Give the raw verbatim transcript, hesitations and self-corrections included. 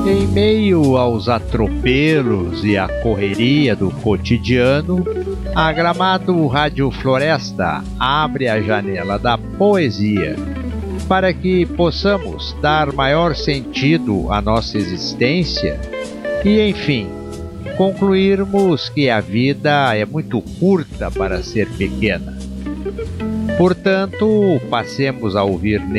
Em meio aos atropelos e à correria do cotidiano, a Gramado Rádio Floresta abre a janela da poesia para que possamos dar maior sentido à nossa existência e, enfim, concluirmos que a vida é muito curta para ser pequena. Portanto, passemos a ouvir